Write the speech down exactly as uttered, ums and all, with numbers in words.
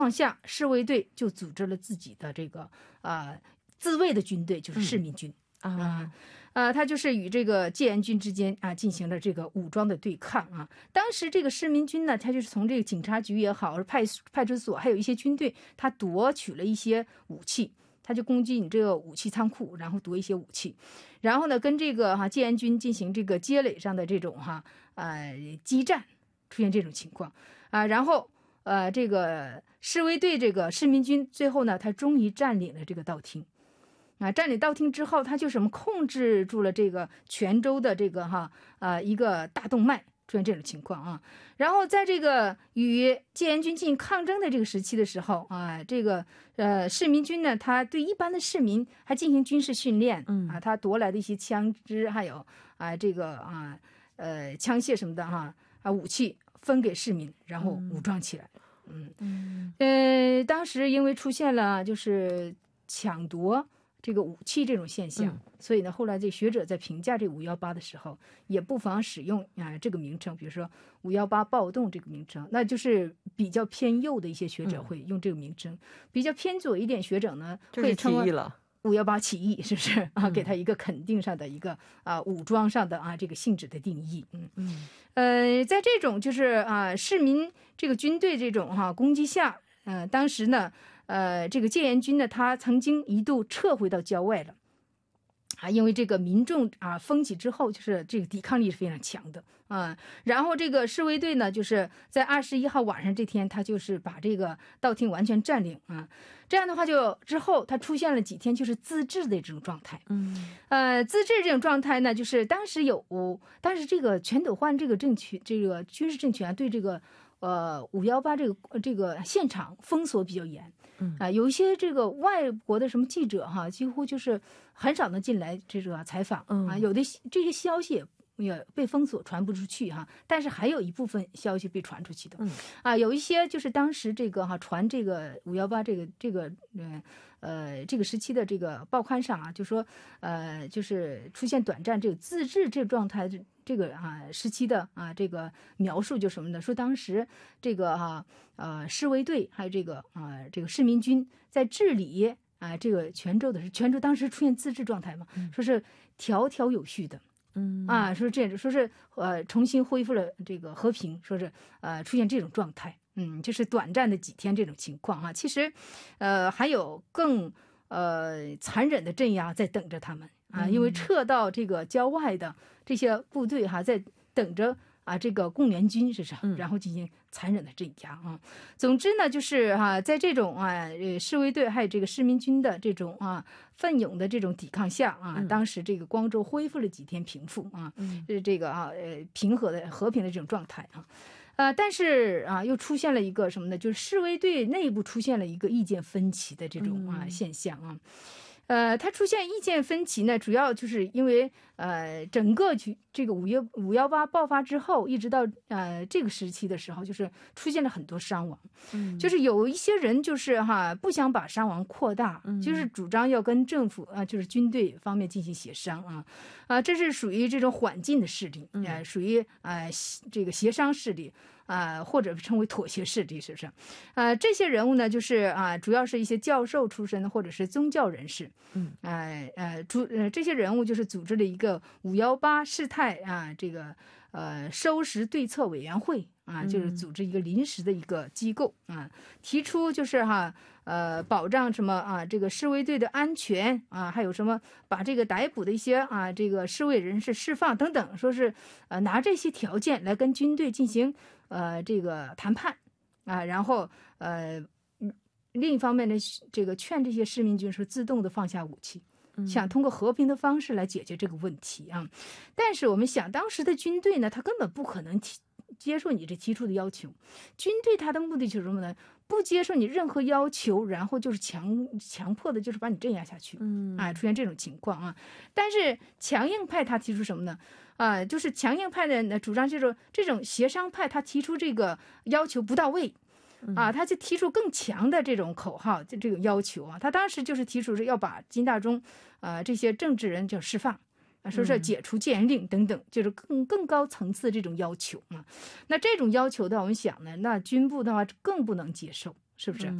况下，侍卫队就组织了自己的这个啊、呃、自卫的军队，就是市民军、 嗯、 啊。呃，他就是与这个戒严军之间啊进行了这个武装的对抗啊。当时这个市民军呢，他就是从这个警察局也好，派派出所，还有一些军队，他夺取了一些武器，他就攻击你这个武器仓库，然后夺一些武器，然后呢跟这个哈、啊、戒严军进行这个街垒上的这种哈呃激战，出现这种情况啊，然后呃这个示威队这个市民军最后呢，他终于占领了这个道厅。啊，占领道厅之后，他就什么控制住了这个泉州的这个哈呃一个大动脉，出现这种情况啊。然后在这个与戒严军进行抗争的这个时期的时候啊，这个呃市民军呢，他对一般的市民还进行军事训练， 嗯啊，他夺来的一些枪支，还有啊这个啊呃枪械什么的哈啊武器分给市民，然后武装起来。嗯嗯呃，当时因为出现了就是抢夺这个武器这种现象、嗯、所以呢后来这学者在评价这五一八的时候也不妨使用啊、呃、这个名称，比如说五一八暴动这个名称，那就是比较偏右的一些学者会用这个名称、嗯、比较偏左一点学者呢会称为五一八起义，是不是啊？给他一个肯定上的一个啊武装上的啊这个性质的定义。嗯嗯呃在这种就是啊市民这个军队这种哈、啊、攻击下，呃当时呢呃，这个戒严军呢，他曾经一度撤回到郊外了，啊，因为这个民众啊风起之后，就是这个抵抗力是非常强的啊。然后这个示威队呢，就是在二十一号晚上这天，他就是把这个道厅完全占领啊。这样的话就，就之后他出现了几天就是自治的这种状态。嗯，呃，自治这种状态呢，就是当时有，当时这个全斗焕这个政权，这个军事政权对这个。呃，五幺八这个这个现场封锁比较严，嗯啊、呃，有一些这个外国的什么记者哈，几乎就是很少能进来这个采访、嗯、啊，有的这些消息也被封锁传不出去哈，但是还有一部分消息被传出去的，嗯啊，有一些就是当时这个哈传这个五幺八这个这个呃呃这个时期的这个报刊上啊，就说呃就是出现短暂这个自治这状态。这个啊时期的啊这个描述就什么呢？说当时这个哈呃示威队还有这个啊这个市民军在治理啊这个泉州的是泉州当时出现自治状态嘛，嗯、说是条条有序的，嗯啊说这说是呃重新恢复了这个和平，说是呃出现这种状态，嗯就是短暂的几天这种情况啊，其实呃还有更呃残忍的镇压在等着他们。啊，因为撤到这个郊外的这些部队哈，在等着啊这个共联军是啥，然后进行残忍的镇压啊。总之呢，就是哈，在这种啊示威队还有这个市民军的这种啊奋勇的这种抵抗下啊，当时这个光州恢复了几天平复啊，是这个啊呃平和的和平的这种状态啊。呃，但是啊，又出现了一个什么呢？就是示威队内部出现了一个意见分歧的这种啊现象啊。呃，它出现意见分歧呢，主要就是因为呃，整个这个五月五幺八爆发之后，一直到呃这个时期的时候，就是出现了很多伤亡，嗯，就是有一些人就是哈不想把伤亡扩大，嗯，就是主张要跟政府啊、呃，就是军队方面进行协商啊，啊、呃，这是属于这种缓进的势力，啊、呃，属于啊、呃、这个协商势力。啊、呃，或者称为妥协势力，是不是？呃，这些人物呢，就是啊、呃，主要是一些教授出身或者是宗教人士，嗯，呃呃，主呃这些人物就是组织了一个五幺八事态啊，这个呃收拾对策委员会啊，就是组织一个临时的一个机构啊，提出就是哈呃保障什么啊这个示威队的安全啊，还有什么把这个逮捕的一些啊这个示威人士释放等等，说是呃拿这些条件来跟军队进行。呃，这个谈判啊，然后呃，另一方面呢，这个劝这些市民军说自动的放下武器，想通过和平的方式来解决这个问题啊。但是我们想，当时的军队呢，他根本不可能提接受你这提出的要求。军队他的目的就是什么呢？不接受你任何要求，然后就是强强迫的，就是把你镇压下去。嗯，啊，出现这种情况啊。但是强硬派他提出什么呢？啊，就是强硬派的主张这种这种协商派，他提出这个要求不到位，啊，他就提出更强的这种口号，这这种要求啊。他当时就是提出是要把金大中啊这些政治人就释放。啊，说是解除戒严令等等，就是更更高层次的这种要求嘛。那这种要求的，我们想呢，那军部的话更不能接受， 是不是？